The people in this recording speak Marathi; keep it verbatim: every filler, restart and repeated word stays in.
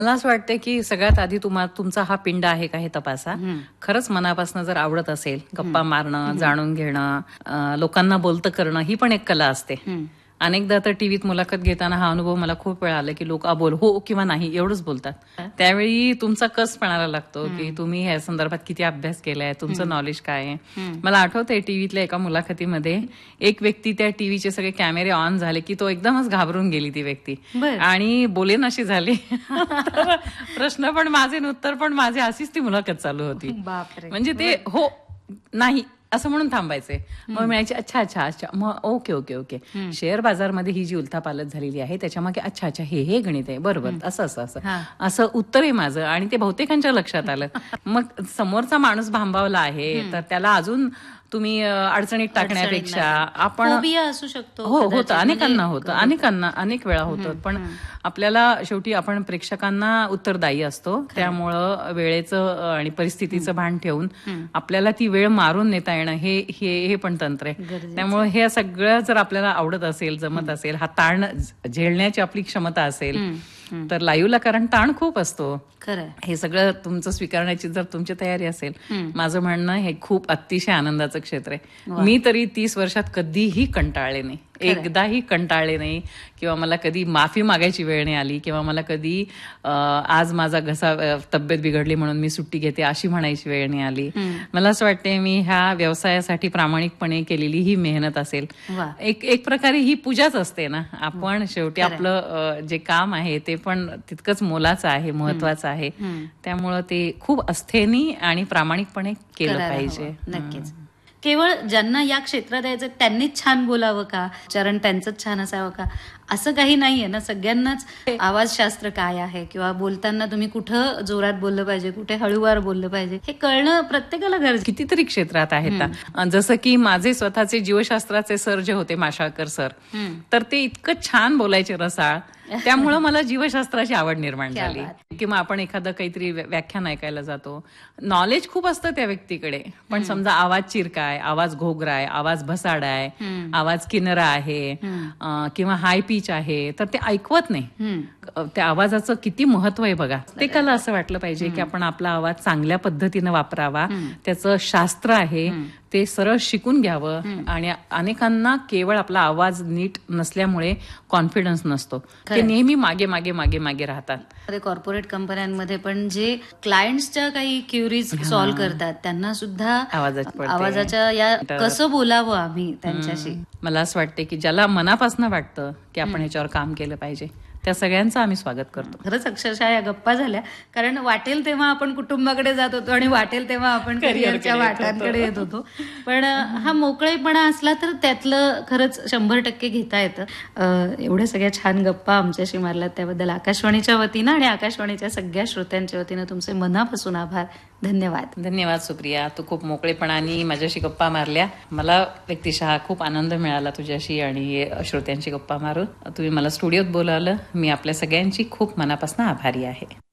मला असं वाटतं की सगळ्यात आधी तुम्हा तुमचा हा पिंड आहे का हे तपासा. खरंच मनापासून जर आवडत असेल, गप्पा मारणं, जाणून घेणं, अं, लोकांना बोलतं करणं, ही पण एक कला असते. अनेकदा तर टीव्हीत मुलाखत घेताना हा अनुभव मला खूप वेळा आला की लोक अबोल हो किंवा नाही एवढंच बोलतात. त्यावेळी तुमचा कस पणाला लागतो की तुम्ही या संदर्भात किती अभ्यास केलाय, तुमचं नॉलेज काय आहे. मला आठवतंय टीव्हीतल्या एका मुलाखतीमध्ये एक व्यक्ती, त्या टीव्हीचे सगळे कॅमेरे ऑन झाले की तो एकदमच घाबरून गेली ती व्यक्ती आणि बोलेन अशी झाली. प्रश्न पण माझे न उत्तर पण माझे, अशीच ती मुलाखत चालू होती. म्हणजे ते हो नाही असं म्हणून थांबायचे. मग म्हणायचे अच्छा अच्छा अच्छा, मग ओके ओके ओके. शेअर बाजारमध्ये ही जी उलथापालथ झालेली आहे त्याच्यामागे अच्छा अच्छा हे हे गणित आहे, बरोबर, असं असं असं असं उत्तर आहे माझं. आणि ते बहुतेकांच्या लक्षात आलं. मग समोरचा माणूस भांबावला आहे तर त्याला अजून तुम्ही अडचणीत टाकण्यापेक्षा आपण असू शकतो. हो होतं, अनेकांना होतं, अनेकांना अनेक वेळा होतं. पण आपल्याला शेवटी आपण प्रेक्षकांना उत्तरदायी असतो, त्यामुळं वेळेचं आणि परिस्थितीचं भान ठेवून आपल्याला ती वेळ मारून नेता येणं हे हे पण तंत्र आहे. त्यामुळे हे सगळं जर आपल्याला आवडत असेल, जमत असेल, हा ताण झेलण्याची आपली क्षमता असेल तर लाईव्हला, कारण ताण खूप असतो. खरं, हे सगळं तुमचं स्वीकारण्याची जर तुमची तयारी असेल, माझं म्हणणं हे खूप अतिशय आनंदाचं क्षेत्र आहे. मी तरी तीस वर्षात कधीही कंटाळले नाही, एकदाही कंटाळले नाही, किंवा मला कधी माफी मागायची वेळ नाही आली, किंवा मला कधी आज माझा घसा तब्येत बिघडली म्हणून मी सुट्टी घेते अशी म्हणायची वेळ नाही आली. मला असं वाटते मी ह्या व्यवसायासाठी प्रामाणिकपणे केलेली ही मेहनत असेल, एक एक प्रकारे ही पूजाच असते ना. आपण शेवटी आपलं जे काम आहे ते पण तितकंच मोलाचं आहे, महत्वाचं आहे. त्यामुळं ते खूप आस्थेनी आणि प्रामाणिकपणे केलं पाहिजे. नक्कीच. केवळ ज्यांना या क्षेत्रात यायचं त्यांनीच छान बोलावं का, चरण त्यांचंच छान असावं का, असं काही नाहीये ना. सगळ्यांनाच आवाज शास्त्र काय आहे किंवा बोलताना तुम्ही कुठं जोरात बोललं पाहिजे, कुठे हळूवार बोललं पाहिजे, हे कळणं प्रत्येकाला गरज. कितीतरी क्षेत्रात आहेत. जसं की माझे स्वतःचे जीवशास्त्राचे सर जे होते, माशाळकर सर, तर ते इतकं छान बोलायचे रसाळ, त्यामुळं मला जीवशास्त्राची आवड निर्माण झाली. किंवा आपण एखादं काहीतरी व्याख्यान ऐकायला जातो, नॉलेज खूप असतं त्या व्यक्तीकडे, पण समजा आवाज चिरका आहे, आवाज घोगरा आहे, आवाज भसाडा आहे, आवाज किनरा आहे किंवा हाय पीच आहे, तर ते ऐकवत नाही. त्या आवाजाचं किती महत्व आहे बघा. प्रत्येकाला असं वाटलं पाहिजे की आपण आपला आवाज चांगल्या पद्धतीनं वापरावा, त्याचं शास्त्र आहे ते सरळ शिकून घ्यावं. आणि अनेकांना केवळ आपला आवाज नीट नसल्यामुळे कॉन्फिडन्स नसतो, ते नेहमी मागे मागे मागे मागे राहतात. कॉर्पोरेट कंपन्यांमध्ये पण जे क्लायंट्सच्या काही क्युरीज सॉल्व्ह करतात त्यांना सुद्धा आवाजाच्या या कसं बोलावं आम्ही त्यांच्याशी. मला असं वाटते की ज्याला मनापासून वाटतं की आपण ह्याच्यावर काम केलं पाहिजे, त्या सगळ्यांचं आम्ही स्वागत करतो. खरंच अक्षरशः या गप्पा झाल्या, कारण वाटेल तेव्हा आपण कुटुंबाकडे जात होतो आणि वाटेल तेव्हा आपण करिअरच्या वाटांकडे येत होतो. पण हा मोकळेपणा असला तर त्यातलं खरंच शंभर टक्के घेता येतं. एवढ्या सगळ्या छान गप्पा आमच्याशी मारल्यात त्याबद्दल आकाशवाणीच्या वतीनं आणि आकाशवाणीच्या सगळ्या श्रोत्यांच्या वतीनं तुमचे मनापासून आभार. धन्यवाद. धन्यवाद सुप्रिया, तू खूप मोकळेपणाने माझ्याशी गप्पा मारल्या. मला व्यक्तिशः खूप आनंद मिळाला तुझ्याशी आणि श्रोत्यांशी गप्पा मारून. तुम्ही मला स्टुडिओत बोलावलं, मी आपल्या सगळ्यांची खूप मनापासून आभारी आहे.